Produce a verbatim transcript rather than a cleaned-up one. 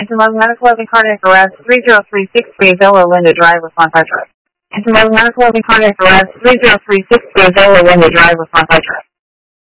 Entomology Medical Living Cardiac Arrest, three zero three six three Villa Linda Drive, Wisconsin. Entomology Medical Living Cardiac Arrest, three zero three six three Villa Linda Drive, Wisconsin.